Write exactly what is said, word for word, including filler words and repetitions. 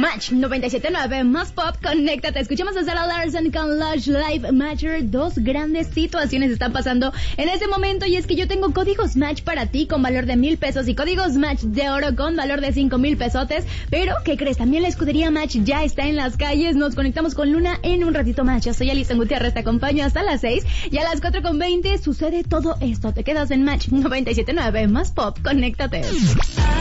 Match noventa y siete punto nueve más pop, conéctate. Escuchamos a Sarah Larson con Lush Live Matter. Dos grandes situaciones están pasando en este momento, y es que yo tengo códigos Match para ti con valor de mil pesos y códigos Match de oro con valor de cinco mil pesotes. Pero, ¿qué crees? También la escudería Match ya está en las calles. Nos conectamos con Luna en un ratito más. Yo soy Alison Gutiérrez, te acompaño hasta las seis, y a las cuatro con veinte sucede todo esto. Te quedas en Match noventa y siete punto nueve más pop, conéctate.